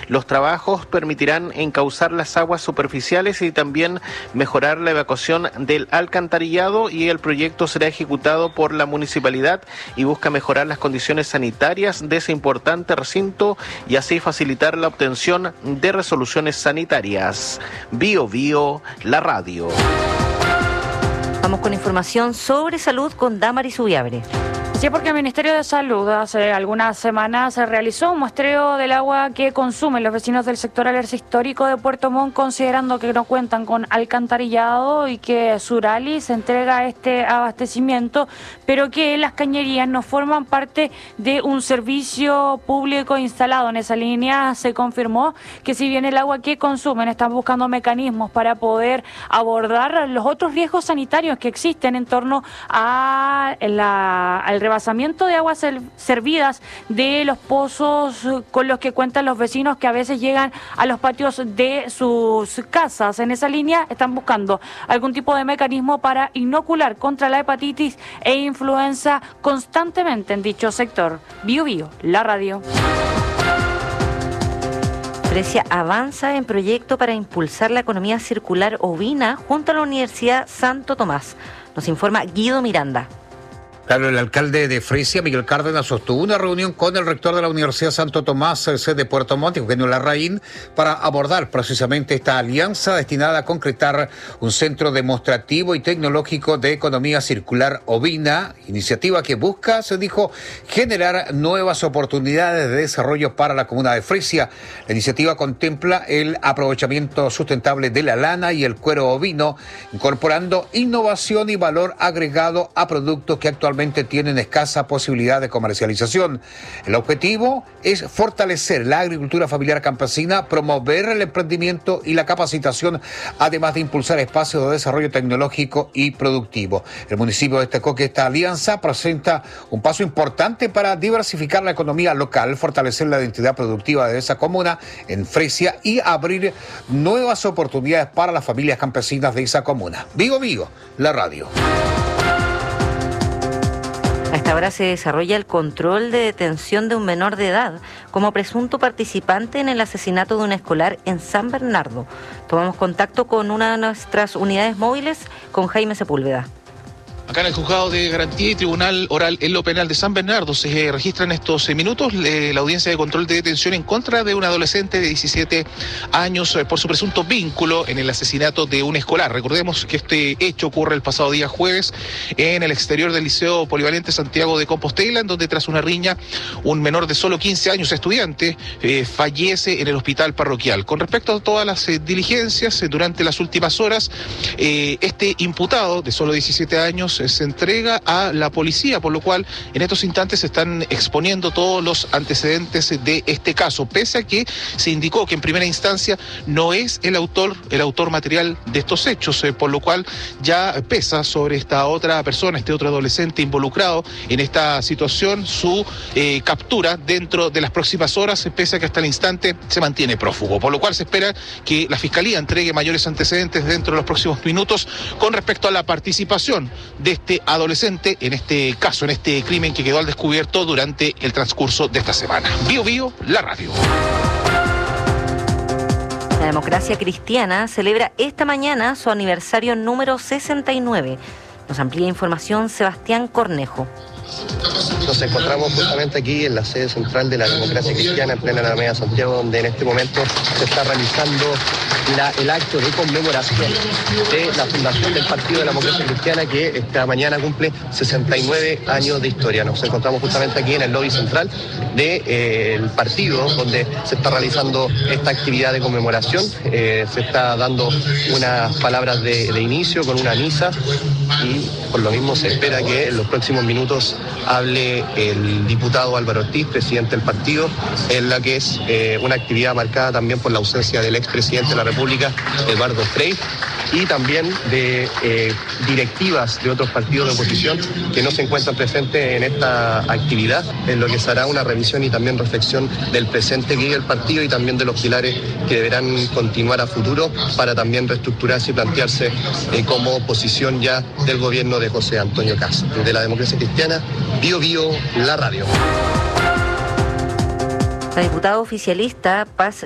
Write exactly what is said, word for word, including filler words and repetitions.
Los trabajos permitirán encauzar las aguas superficiales y también mejorar la evacuación del alcantarillado, y el proyecto será ejecutado por la municipalidad y busca mejorar las condiciones sanitarias de ese importante recinto y así facilitar la obtención de resoluciones sanitarias. Bio Bio, la radio. Vamos con información sobre salud con Damaris Ubiabre. Sí, porque el Ministerio de Salud hace algunas semanas se realizó un muestreo del agua que consumen los vecinos del sector alerce histórico de Puerto Montt, considerando que no cuentan con alcantarillado y que Surali se entrega este abastecimiento, pero que las cañerías no forman parte de un servicio público instalado. En esa línea se confirmó que si bien el agua que consumen están buscando mecanismos para poder abordar los otros riesgos sanitarios que existen en torno a la, al rebasamiento de aguas servidas de los pozos con los que cuentan los vecinos que a veces llegan a los patios de sus casas. En esa línea están buscando algún tipo de mecanismo para inocular contra la hepatitis e influenza constantemente en dicho sector. Bio Bio, la radio. Fresia avanza en proyecto para impulsar la economía circular ovina junto a la Universidad Santo Tomás. Nos informa Guido Miranda. Claro, el alcalde de Fresia, Miguel Cárdenas, sostuvo una reunión con el rector de la Universidad Santo Tomás, sede de Puerto Montt, Eugenio Larraín, para abordar precisamente esta alianza destinada a concretar un centro demostrativo y tecnológico de economía circular ovina, iniciativa que busca, se dijo, generar nuevas oportunidades de desarrollo para la comuna de Fresia. La iniciativa contempla el aprovechamiento sustentable de la lana y el cuero ovino, incorporando innovación y valor agregado a productos que actualmente tienen escasa posibilidad de comercialización. El objetivo es fortalecer la agricultura familiar campesina, promover el emprendimiento y la capacitación, además de impulsar espacios de desarrollo tecnológico y productivo. El municipio destacó que esta alianza presenta un paso importante para diversificar la economía local, fortalecer la identidad productiva de esa comuna en Fresia y abrir nuevas oportunidades para las familias campesinas de esa comuna. Vigo, Vigo, la radio. A esta hora se desarrolla el control de detención de un menor de edad como presunto participante en el asesinato de un escolar en San Bernardo. Tomamos contacto con una de nuestras unidades móviles, con Jaime Sepúlveda. Acá en el Juzgado de Garantía y Tribunal Oral en lo Penal de San Bernardo se registran estos minutos eh, la audiencia de control de detención en contra de un adolescente de diecisiete años eh, por su presunto vínculo en el asesinato de un escolar. Recordemos que este hecho ocurre el pasado día jueves en el exterior del Liceo Polivalente Santiago de Compostela, en donde tras una riña un menor de solo quince años, estudiante, eh, fallece en el hospital parroquial. Con respecto a todas las eh, diligencias, eh, durante las últimas horas, eh, este imputado de solo diecisiete años se entrega a la policía, por lo cual en estos instantes se están exponiendo todos los antecedentes de este caso, pese a que se indicó que en primera instancia no es el autor, el autor material de estos hechos, eh, por lo cual ya pesa sobre esta otra persona, este otro adolescente involucrado en esta situación, su eh, captura dentro de las próximas horas, pese a que hasta el instante se mantiene prófugo, por lo cual se espera que la Fiscalía entregue mayores antecedentes dentro de los próximos minutos con respecto a la participación de este adolescente en este caso, en este crimen que quedó al descubierto durante el transcurso de esta semana. Bio Bio, la radio. La Democracia Cristiana celebra esta mañana su aniversario número sesenta y nueve. Nos amplía información Sebastián Cornejo. Nos encontramos justamente aquí en la sede central de la Democracia Cristiana, en plena Alameda Santiago, donde en este momento se está realizando la, el acto de conmemoración de la fundación del Partido de la Democracia Cristiana, que esta mañana cumple sesenta y nueve años de historia. Nos encontramos justamente aquí en el lobby central del de, eh, partido, donde se está realizando esta actividad de conmemoración. Eh, se está dando unas palabras de, de inicio con una misa y por lo mismo se espera que en los próximos minutos hable el diputado Álvaro Ortiz, presidente del partido, en la que es eh, una actividad marcada también por la ausencia del expresidente de la República, Eduardo Frei, y también de eh, directivas de otros partidos de oposición que no se encuentran presentes en esta actividad, en lo que será una revisión y también reflexión del presente que vive el partido y también de los pilares que deberán continuar a futuro para también reestructurarse y plantearse eh, como oposición ya del gobierno de José Antonio Kast. De la Democracia Cristiana, Bio Bio, la radio. La diputada oficialista Paz